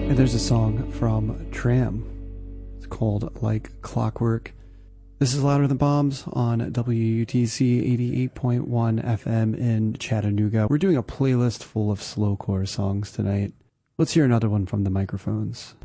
And there's a song from Tram. It's called Like Clockwork. This is Louder Than Bombs on WUTC 88.1 FM in Chattanooga. We're doing a playlist full of slowcore songs tonight. Let's hear another one from the microphones.